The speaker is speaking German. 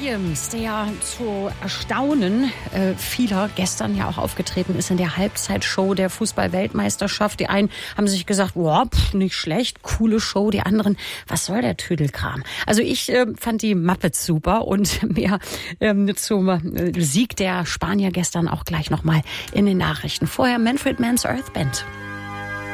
Williams, der zu Erstaunen vieler gestern ja auch aufgetreten ist in der Halbzeitshow der Fußball-Weltmeisterschaft. Die einen haben sich gesagt, wow, nicht schlecht, coole Show. Die anderen, was soll der Tüdelkram? Also ich fand die Muppets super und mehr zum Sieg der Spanier gestern auch gleich nochmal in den Nachrichten. Vorher Manfred Mann's Earth Band.